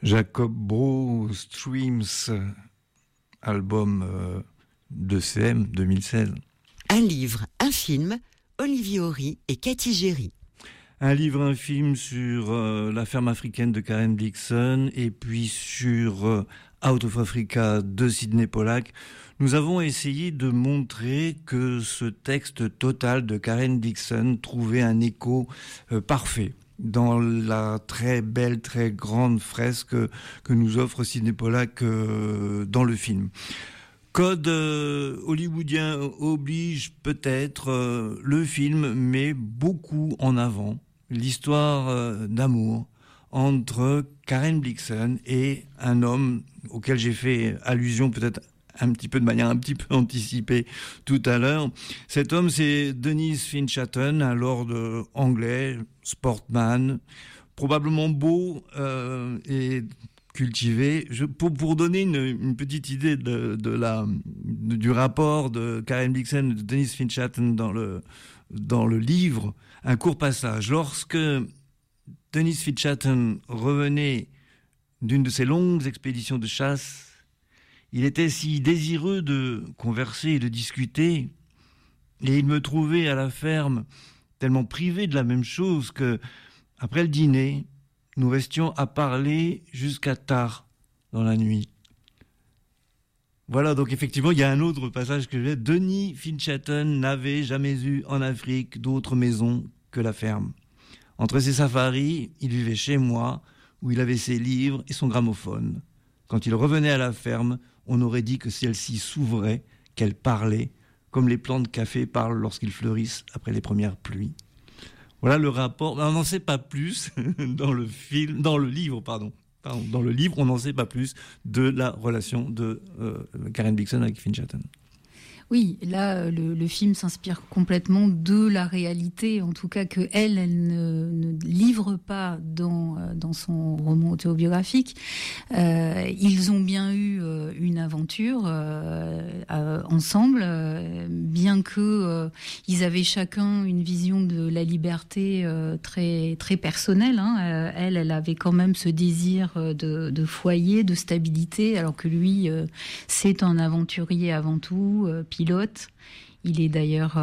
Jacob Bro Streams, album de CM 2016. Un livre, un film, Olivier Horry et Cathy Géry. Un livre, un film sur la ferme africaine de Karen Blixen et puis sur Out of Africa de Sydney Pollack. Nous avons essayé de montrer que ce texte total de Karen Blixen trouvait un écho parfait dans la très belle, très grande fresque que nous offre Sydney Pollack dans le film. Code hollywoodien oblige peut-être, le film met beaucoup en avant l'histoire d'amour entre Karen Blixen et un homme auquel j'ai fait allusion peut-être de manière un petit peu anticipée tout à l'heure. Cet homme, c'est Dennis Finch-Hatton, un lord anglais, sportman, probablement beau et cultivé. Pour donner une petite idée du rapport de Karen Blixen et de Dennis Finch-Hatton dans le livre, un court passage. Lorsque Dennis Finch-Hatton revenait d'une de ses longues expéditions de chasse, il était si désireux de converser et de discuter, et il me trouvait à la ferme tellement privé de la même chose que, après le dîner, nous restions à parler jusqu'à tard dans la nuit. Voilà, donc effectivement, il y a un autre passage que j'ai. Denis Finch-Hatton n'avait jamais eu en Afrique d'autre maison que la ferme. Entre ses safaris, il vivait chez moi, où il avait ses livres et son gramophone. Quand il revenait à la ferme, on aurait dit que celle-ci s'ouvrait, qu'elle parlait, comme les plants de café parlent lorsqu'ils fleurissent après les premières pluies. Voilà le rapport. On n'en sait pas plus dans le livre, on n'en sait pas plus de la relation de Karen Blixen avec Finch-Hatton. Oui, là, le film s'inspire complètement de la réalité, en tout cas que elle ne livre pas dans son roman autobiographique. Ils ont bien eu une aventure ensemble, bien que ils avaient chacun une vision de la liberté très très personnelle. Elle avait quand même ce désir de foyer, de stabilité, alors que lui, c'est un aventurier avant tout. Pilote. Il est d'ailleurs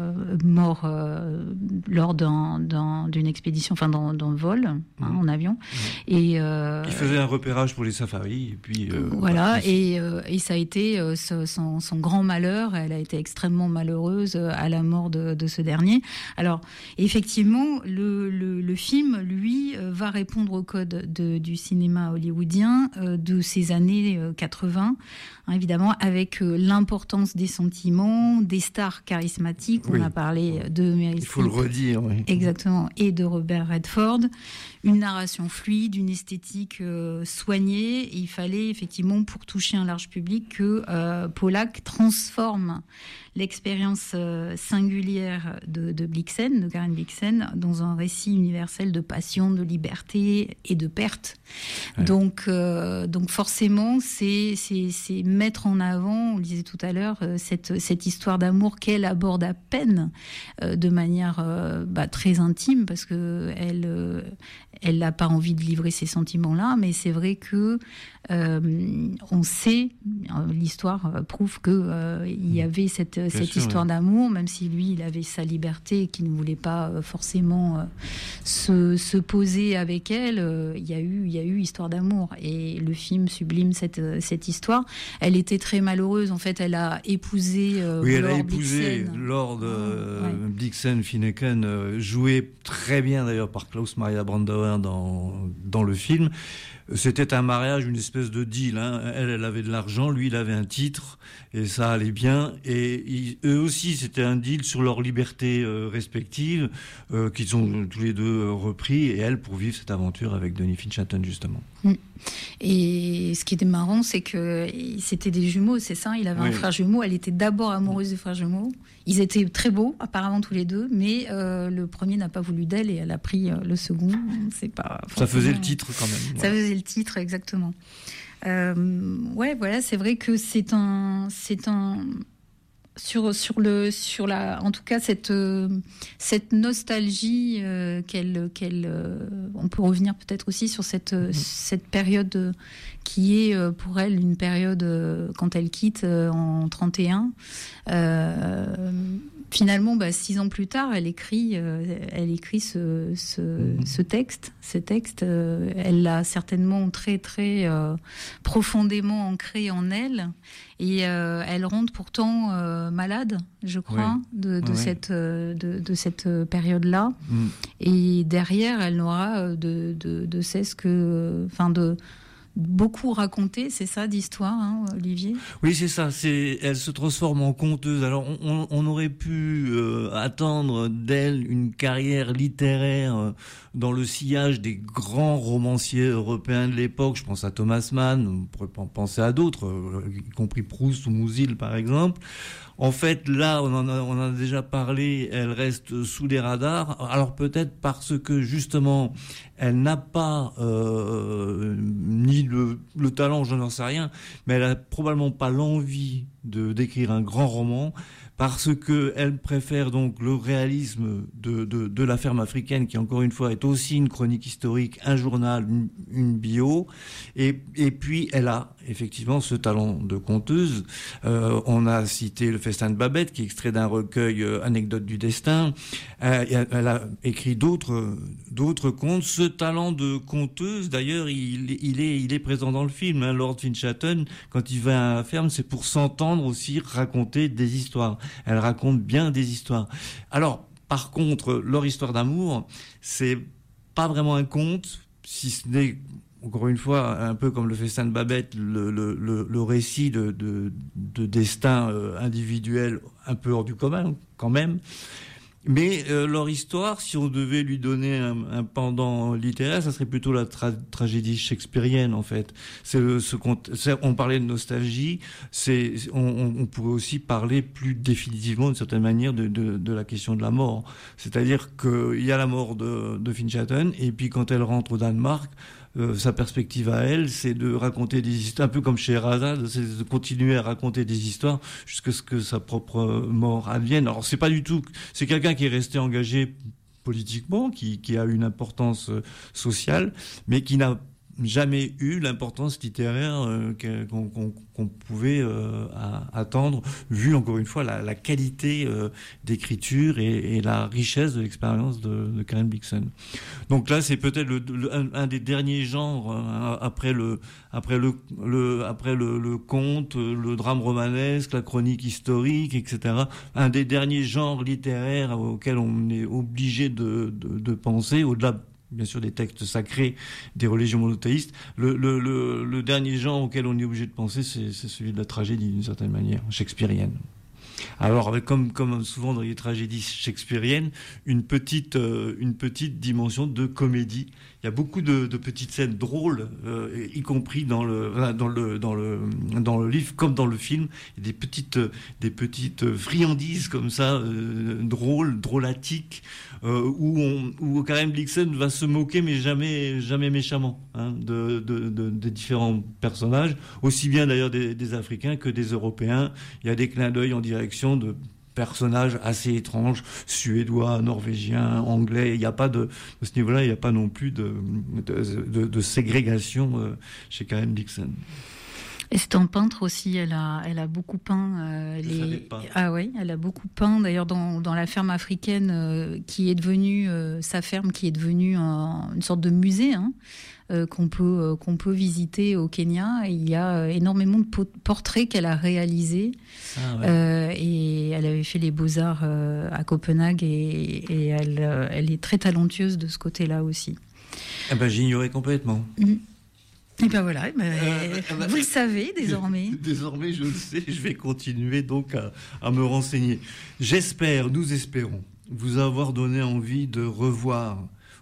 mort lors d'une expédition, enfin d'un vol en avion. Et il faisait un repérage pour les safaris. Et puis voilà. Et ça a été son grand malheur. Elle a été extrêmement malheureuse à la mort de ce dernier. Alors effectivement, le film, lui, va répondre au code du cinéma hollywoodien de ces années 80. Évidemment, avec l'importance des sentiments, des stars charismatiques. Oui. On a parlé de Meryl Streep. Il faut le redire, oui. Exactement. Et de Robert Redford. Une narration fluide, une esthétique soignée. Et il fallait effectivement, pour toucher un large public, que Pollack transforme l'expérience singulière de Blixen, de Karen Blixen, dans un récit universel de passion, de liberté et de perte. Ouais. Donc forcément, c'est mettre en avant, on le disait tout à l'heure, cette histoire d'amour qu'elle aborde à peine de manière très intime, parce que elle n'a pas envie de livrer ces sentiments-là, mais c'est vrai que on sait, l'histoire prouve que il y avait cette histoire d'amour, même si lui, il avait sa liberté et qu'il ne voulait pas forcément se poser avec elle. Il y a eu histoire d'amour, et le film sublime cette histoire. Elle était très malheureuse, en fait. Elle a épousé Lord Blixen Finnecke, joué très bien d'ailleurs par Klaus Maria Brandauer dans le film. C'était un mariage, une espèce de deal. Elle avait de l'argent, lui, il avait un titre, et ça allait bien. Et eux aussi, c'était un deal sur leur liberté respective, qu'ils ont tous les deux repris, et elle, pour vivre cette aventure avec Denis Finch-Hatton, justement. Et ce qui était marrant, c'est que c'était des jumeaux, c'est ça. Il avait un frère jumeau. Elle était d'abord amoureuse du frère jumeau. Ils étaient très beaux, apparemment tous les deux, mais le premier n'a pas voulu d'elle et elle a pris le second. C'est pas. Ça faisait le titre quand même. Ça faisait le titre, exactement. Voilà, c'est vrai que c'est un en tout cas cette nostalgie on peut revenir peut-être aussi sur cette période qui est pour elle une période quand elle quitte en 31. Finalement, 6 ans plus tard, elle écrit ce texte. Ce texte, elle l'a certainement très très profondément ancré en elle, et elle rentre pourtant malade, je crois, de cette période-là. Et derrière, elle n'aura de cesse que, de beaucoup raconter, c'est ça, d'histoire, hein, Olivier ? Oui, c'est ça. Elle se transforme en conteuse. Alors, on aurait pu attendre d'elle une carrière littéraire dans le sillage des grands romanciers européens de l'époque. Je pense à Thomas Mann, on pourrait penser à d'autres, y compris Proust ou Musil, par exemple. En fait, là, on en a déjà parlé, elle reste sous les radars. Alors peut-être parce que, justement, elle n'a pas ni le talent, je n'en sais rien, mais elle a probablement pas l'envie d'écrire un grand roman, parce que elle préfère donc le réalisme de la ferme africaine, qui encore une fois est aussi une chronique historique, un journal, une bio, et puis elle a effectivement ce talent de conteuse. On a cité Le Festin de Babette, qui est extrait d'un recueil Anecdotes du destin. Elle a écrit d'autres contes. Ce talent de conteuse, d'ailleurs, il est présent dans le film, hein. Lord Finchatan, quand il va à la ferme, c'est pour s'entendre aussi raconter des histoires. Elle raconte bien des histoires. Alors, par contre, leur histoire d'amour, c'est pas vraiment un conte, si ce n'est, encore une fois, un peu comme Le Festin de Babette, le récit de destin individuel un peu hors du commun, quand même. Mais leur histoire, si on devait lui donner un pendant littéraire, ça serait plutôt la tragédie shakespearienne, en fait. On parlait de nostalgie, on pourrait aussi parler plus définitivement, d'une certaine manière, de la question de la mort. C'est-à-dire qu'il y a la mort de Finchatan, et puis quand elle rentre au Danemark, sa perspective à elle, c'est de raconter des histoires, un peu comme chez Sherazade, c'est de continuer à raconter des histoires jusqu'à ce que sa propre mort advienne. Alors c'est quelqu'un qui est resté engagé politiquement, qui a une importance sociale, mais qui n'a jamais eu l'importance littéraire qu'on pouvait attendre, vu encore une fois la qualité d'écriture et la richesse de l'expérience de Karen Blixen. Donc là, c'est peut-être un des derniers genres, après le conte, le drame romanesque, la chronique historique, etc. Un des derniers genres littéraires auxquels on est obligé de penser, au-delà bien sûr des textes sacrés des religions monothéistes. Le dernier genre auquel on est obligé de penser, c'est celui de la tragédie, d'une certaine manière, shakespearienne. Alors, comme souvent dans les tragédies shakespeariennes, une petite dimension de comédie. Il y a beaucoup de petites scènes drôles, y compris dans le livre comme dans le film. Il y a des petites friandises comme ça, drôlatiques, où Karen Blixen va se moquer, mais jamais méchamment, hein, des différents personnages, aussi bien d'ailleurs des Africains que des Européens. Il y a des clins d'œil en direction de personnages assez étranges, suédois, norvégiens, anglais. Il n'y a pas à ce niveau-là, il n'y a pas non plus de ségrégation chez Karen Blixen. Et c'est un peintre aussi, elle a beaucoup peint Ah oui, elle a beaucoup peint d'ailleurs dans la ferme africaine qui est devenue sa ferme, qui est devenue une sorte de musée, hein, qu'on peut visiter au Kenya. Et il y a énormément de portraits qu'elle a réalisés. Et elle avait fait les Beaux-Arts à Copenhague, et elle est très talentueuse de ce côté-là aussi. J'ignorais complètement. Et ben voilà, vous le savez désormais. Désormais, je le sais, je vais continuer donc à me renseigner. Nous espérons vous avoir donné envie de revoir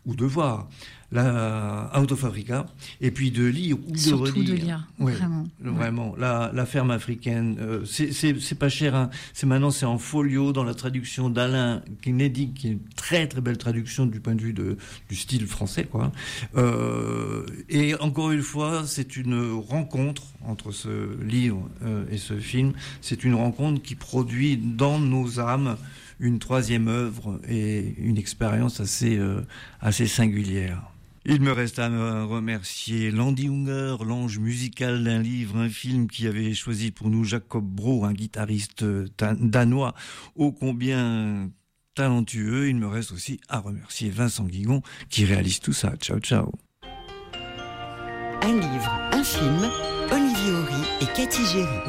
ou de voir la Out of Africa, et puis de lire ou Surtout de redire. de lire, Vraiment. La ferme africaine, c'est pas cher, hein. C'est en folio dans la traduction d'Alain Kennedy, qui est une très très belle traduction du point de vue du style français, quoi. Et encore une fois, c'est une rencontre entre ce livre et ce film. C'est une rencontre qui produit dans nos âmes une troisième œuvre et une expérience assez singulière. Il me reste à remercier Landy Unger, l'ange musical d'un livre, un film qui avait choisi pour nous Jacob Bro, un guitariste danois ô combien talentueux. Il me reste aussi à remercier Vincent Guigon qui réalise tout ça. Ciao, ciao. Un livre, un film, Olivier Horry et Cathy Géry.